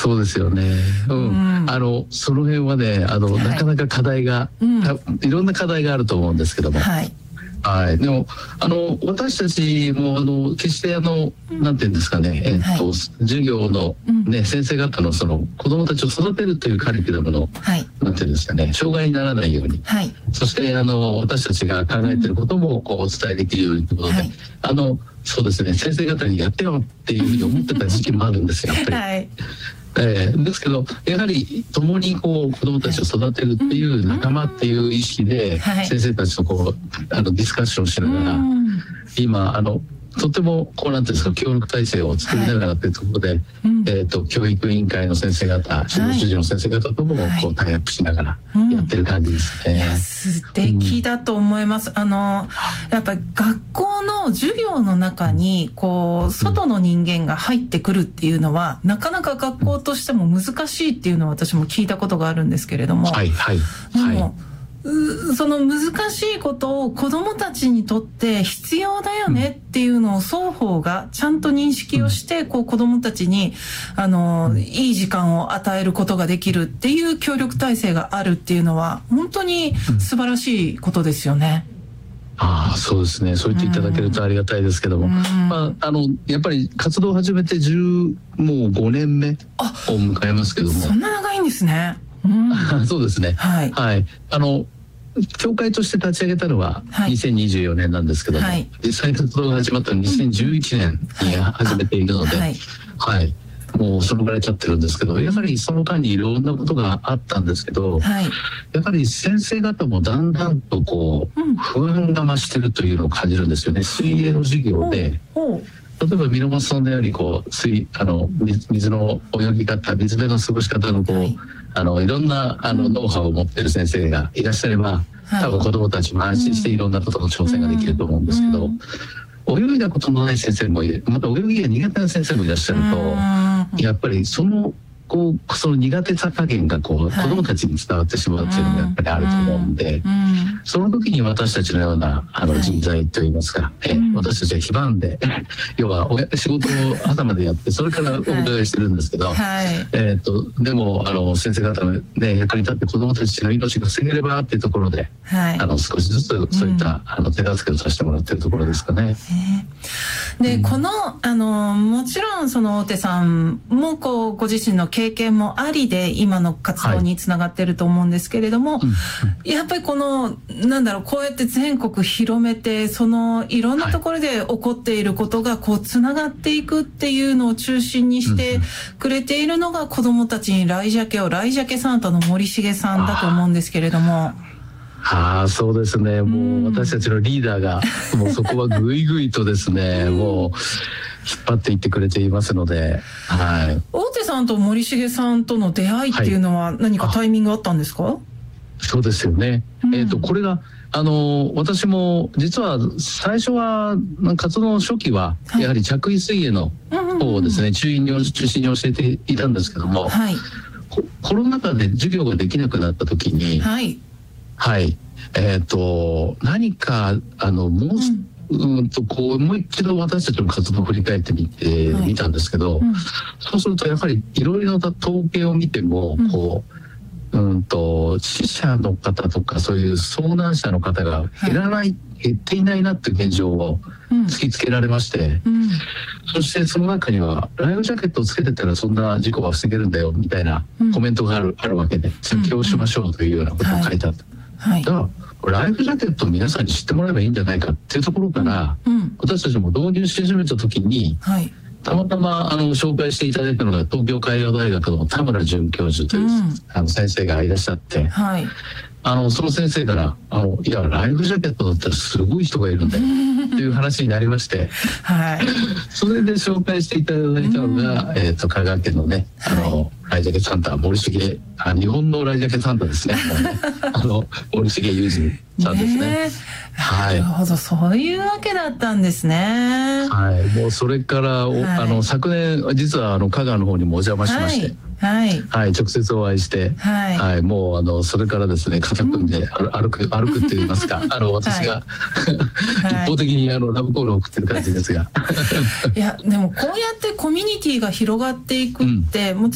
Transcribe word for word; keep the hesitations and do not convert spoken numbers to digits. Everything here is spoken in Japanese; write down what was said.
そうですよね。うん。うん、あのその辺はね、あの、はい、なかなか課題が、うん、いろんな課題があると思うんですけども。はい。はい、でもあの私たちもあの決してあのなんていうんですかね、えっと、はい、授業の、ね、うん、先生方のその子どもたちを育てるというカリキュラムの、はい、なんていうんですかね、障害にならないように、はい、そしてあの私たちが考えていることもこうお伝えできるようにということで、はい、あのそうですね、先生方にやってよっていうふうに思ってた時期もあるんですよ、やっぱり。はい、えー、ですけどやはり共にこう子どもたちを育てるっていう仲間っていう意識で先生たちとこうあのディスカッションしながら今あのとてもこうなんていうんですか、協力体制を作りながらっていうところで、はい、えー、と教育委員会の先生方、指導主事の先生方ともこうタイアップしながらやってる感じですね。 いや素敵だと思います。うん、あのやっぱり学校の授業の中にこう外の人間が入ってくるっていうのは、うん、なかなか学校としても難しいっていうのは私も聞いたことがあるんですけれども、はいはいはい、その難しいことを子どもたちにとって必要だよねっていうのを双方がちゃんと認識をして、こう子どもたちにあのいい時間を与えることができるっていう協力体制があるっていうのは本当に素晴らしいことですよね。 ああ、そうですね。そう言っていただけるとありがたいですけども、まあ、あのやっぱり活動を始めてじゅうもうごねんめを迎えますけども。 そんな長いんですね。 うん、そうですね。はい、はい、あの協会として立ち上げたのはにせんにじゅうよねんなんですけども、はい、実際に活動が始まったのはにせんじゅういちねんに始めているので、はい、はい、もうそのぐらい経ってるんですけど、やはりその間にいろんなことがあったんですけど、はい、やはり先生方もだんだんとこう、うん、不安が増してるというのを感じるんですよね。水泳の授業で、うんうん、例えば源さんのようにこう水あの水の泳ぎ方、水辺の過ごし方のこう、はい、あのいろんなあのノウハウを持っている先生がいらっしゃれば、はい、多分子どもたちも安心していろんなことの挑戦ができると思うんですけど、うん、泳いだことのない先生もいる、また泳ぎが苦手な先生もいらっしゃると、やっぱりそのこうその苦手さ加減がこう、はい、子どもたちに伝わってしまうっていうのがやっぱりあると思うんで、うん、その時に私たちのようなあの人材といいますか、はい、え私たちは非番で要は仕事を朝までやってそれからお伺いしてるんですけど、はい、えー、とでもあの先生方の、ね、役に立って子どもたちの命が防げればっていうところで、はい、あの少しずつそういった、うん、あの手助けをさせてもらってるところですかね。 で、うん、このあのもちろんその大手さんもこうご自身の経験もありで今の活動につながってると思うんですけれども、はい、やっぱりこのなんだろう、こうやって全国広めてそのいろんなところで起こっていることがこうつながっていくっていうのを中心にしてくれているのが子どもたちにライジャケをライジャケサンタの森重さんだと思うんですけれども。 はあ、そうですね。もう私たちのリーダーがもうそこはぐいぐいとですね、もう引っ張っていってくれていますので、はい。 大手さんと森重さんとの出会いっていうのは何かタイミングあったんですか？はい、 そうですよね。うん、えっとこれがあの私も実は最初は活動の初期はやはり着衣水泳の方をですね、中心に中心に教えていたんですけども、はい、コロナ禍で授業ができなくなった時に。はい。はい、えっと何かあのもう、うん、うんとこうもう一度私たちの活動を振り返ってみて、はい、見たんですけど、うん、そうするとやはりいろいろな統計を見ても、うん、こう、うんと死者の方とかそういう遭難者の方が減らない、はい、減っていないなっていう現状を突きつけられまして、うん、そしてその中にはライフジャケットをつけてたらそんな事故は防げるんだよみたいなコメントがある、うん、あるわけで、続きをしましょうというようなことを書いてあった。はい、だからライフジャケットを皆さんに知ってもらえばいいんじゃないかっていうところから、うんうん、私たちも導入し始めた時に、はい、たまたまあの紹介していただいたのが東京海洋大学の田村准教授という、うん、あの先生がいらっしゃって、はい、あのその先生からあのいやライフジャケットだったらすごい人がいるんだよっていう話になりまして、はい、それで紹介していただいたのが、うん、えー、と香川県のねあの、はい、ライジャケサンタ森重、あ日本のライジャケサンタですねあの森重裕二さんですね。ね、 はい、なるほど、そういうわけだったんですね。 はい、もうそれから、はい、あの昨年実はあの香川の方にもお邪魔しまして、はいはいはい、直接お会いして、はいはい、もうあのそれからですね肩組んで歩く歩くって言いますかあの私が、はい、一方的にあのラブコールを送ってる感じですがいやでもこうやってコミュニティが広がっていくって、うん、も